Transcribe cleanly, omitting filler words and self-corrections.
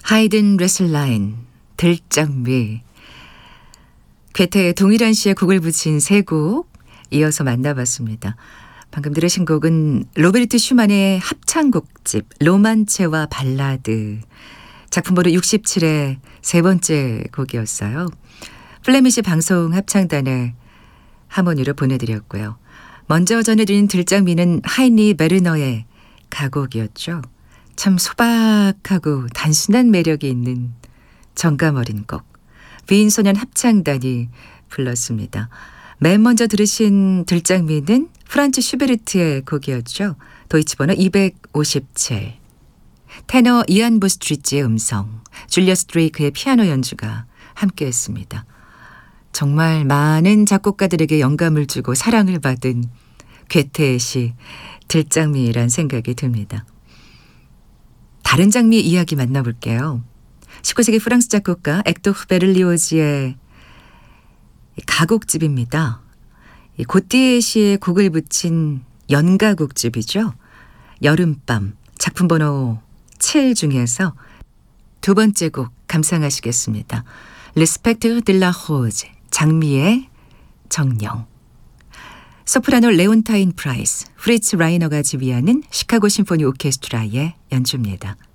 하이든 레슬라인, 들장미. 괴테의 동일한 시에 곡을 붙인 세 곡 이어서 만나봤습니다. 방금 들으신 곡은 로베르트 슈만의 합창곡집 로만체와 발라드, 작품번호 67의 세 번째 곡이었어요. 플레미시 방송 합창단의 하모니로 보내드렸고요. 먼저 전해드린 들장미는 하이니 베르너의 가곡이었죠. 참 소박하고 단순한 매력이 있는 정감 어린 곡, 비인소년 합창단이 불렀습니다. 맨 먼저 들으신 들장미는 프란츠 슈베르트의 곡이었죠. 도이치번호 257. 테너 이안 보스트리츠의 음성, 줄리어스 드레이크의 피아노 연주가 함께했습니다. 정말 많은 작곡가들에게 영감을 주고 사랑을 받은 괴테의 시 들장미란 생각이 듭니다. 다른 장미 이야기 만나볼게요. 19세기 프랑스 작곡가 액토프 베를리오즈의 가곡집입니다. 고띠에 시에 곡을 붙인 연가곡집이죠. 여름밤, 작품번호 7 중에서 두 번째 곡 감상하시겠습니다. 레스펙트 딜라 호즈, 장미의 정령. 소프라노 레온타인 프라이스, 프리츠 라이너가 지휘하는 시카고 심포니 오케스트라의 연주입니다.